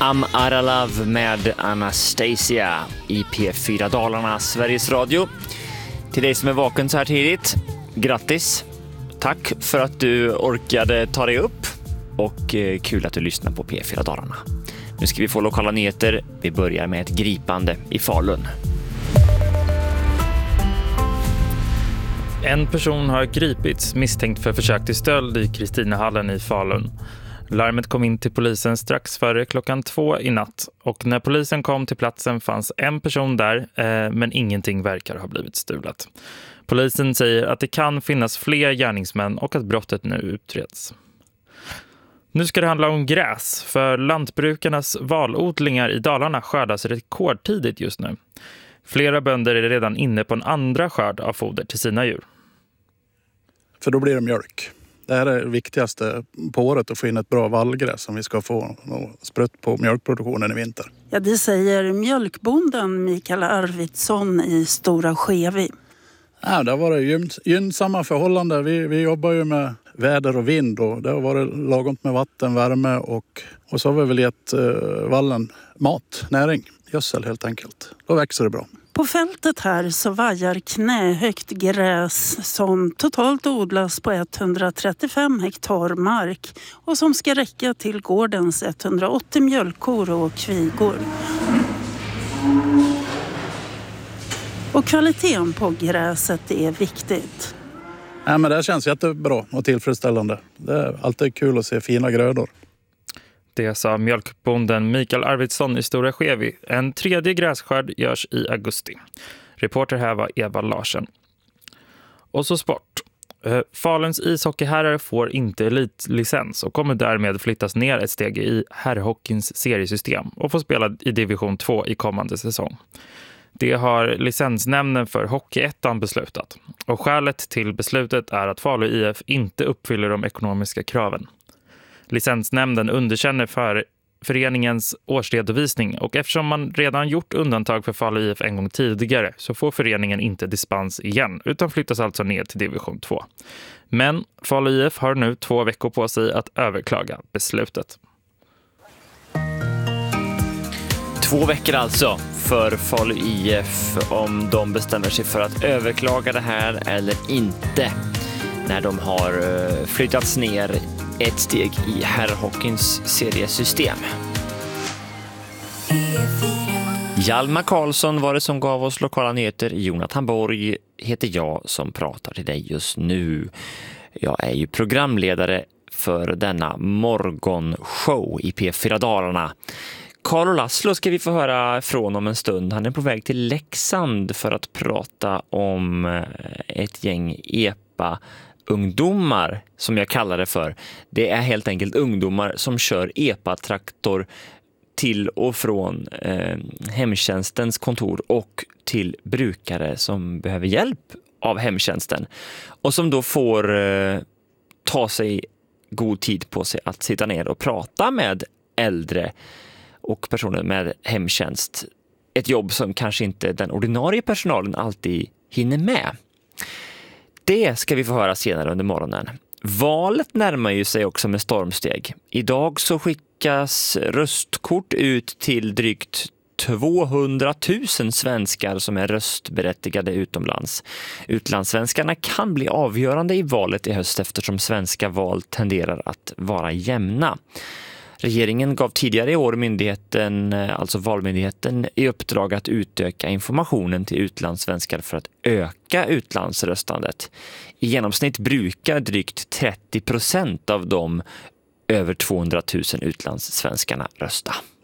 Am Aralav med Anastasia i P4 Dalarna, Sveriges Radio. Till dig som är vaken så här tidigt, grattis. Tack för att du orkade ta dig upp och kul att du lyssnar på P4 Dalarna. Nu ska vi få lokala nyheter. Vi börjar med ett gripande i Falun. En person har gripits misstänkt för försök till stöld i Kristinehallen i Falun. Larmet kom in till polisen strax före 2:00 i natt och när polisen kom till platsen fanns en person där men ingenting verkar ha blivit stulet. Polisen säger att det kan finnas fler gärningsmän och att brottet nu utreds. Nu ska det handla om gräs, för lantbrukarnas valodlingar i Dalarna skördas rekordtidigt just nu. Flera bönder är redan inne på en andra skörd av foder till sina djur. För då blir det mjölk. Det här är det viktigaste på året, att få in ett bra vallgräs som vi ska få sprutt på mjölkproduktionen i vinter. Ja, det säger mjölkbonden Mikael Arvidsson i Stora Skevi. Ja, det har varit gynnsamma förhållanden. Vi jobbar ju med väder och vind och det har varit lagom med vatten, värme och så har vi väl gett vallen mat, näring, gödsel helt enkelt. Då växer det bra. På fältet här så vajar knähögt gräs som totalt odlas på 135 hektar mark och som ska räcka till gårdens 180 mjölkkor och kvigor. Och kvaliteten på gräset är viktigt. Ja, men det här känns jättebra och tillfredsställande. Det är alltid kul att se fina grödor. Det sa mjölkbonden Mikael Arvidsson i Stora Skevi. En tredje grässkörd görs i augusti. Reporter här var Eva Larsen. Och så sport. Faluns ishockeyherrar får inte elitlicens och kommer därmed flyttas ner ett steg i herrhockeyns seriesystem och får spela i division 2 i kommande säsong. Det har licensnämnden för Hockeyettan beslutat. Och skälet till beslutet är att Falu IF inte uppfyller de ekonomiska kraven. Licensnämnden underkänner föreningens årsredovisning och eftersom man redan gjort undantag för Falu IF en gång tidigare så får föreningen inte dispens igen utan flyttas alltså ner till division 2. Men Falu IF har nu 2 veckor på sig att överklaga beslutet. 2 veckor alltså för Falu IF om de bestämmer sig för att överklaga det här eller inte när de har flyttats ner ett steg i herrhockeyns seriesystem. Hjalmar Karlsson var det som gav oss lokala nyheter. Jonathan Borg heter jag som pratar till dig just nu. Jag är ju programledare för denna morgonshow i P4 Dalarna. Carl Laszlo ska vi få höra från om en stund. Han är på väg till Leksand för att prata om ett gäng EPA-ungdomar som jag kallar det för. Det är helt enkelt ungdomar som kör EPA-traktor till och från hemtjänstens kontor och till brukare som behöver hjälp av hemtjänsten. Och som då får ta sig god tid på sig att sitta ner och prata med äldre och personer med hemtjänst. Ett jobb som kanske inte den ordinarie personalen alltid hinner med. Det ska vi få höra senare under morgonen. Valet närmar ju sig också med stormsteg. Idag så skickas röstkort ut till drygt 200 000 svenskar som är röstberättigade utomlands. Utlandssvenskarna kan bli avgörande i valet i höst eftersom svenska val tenderar att vara jämna. Regeringen gav tidigare i år myndigheten, alltså Valmyndigheten, i uppdrag att utöka informationen till utlandssvenskar för att öka utlandsröstandet. I genomsnitt brukar drygt 30% av de över 200 000 utlandssvenskarna rösta.